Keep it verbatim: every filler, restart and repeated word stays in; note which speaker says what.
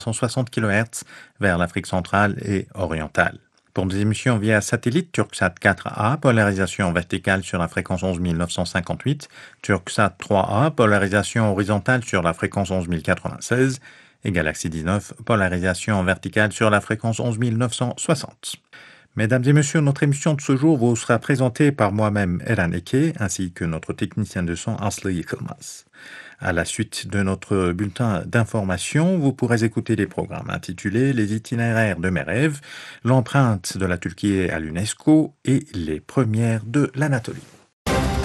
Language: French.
Speaker 1: cent soixante kilohertz vers l'Afrique centrale et orientale. Pour des émissions via satellite, Turksat quatre A, polarisation verticale sur la fréquence onze mille neuf cent cinquante-huit, Turksat trois A, polarisation horizontale sur la fréquence onze mille quatre-vingt-seize, et Galaxy dix-neuf, polarisation verticale sur la fréquence onze mille neuf cent soixante. Mesdames et messieurs, notre émission de ce jour vous sera présentée par moi-même, Eran Eke, ainsi que notre technicien de son, Asli Yıkılmaz. À la suite de notre bulletin d'information, vous pourrez écouter des programmes intitulés Les itinéraires de mes rêves, l'empreinte de la Turquie à l'UNESCO et les premières de l'Anatolie.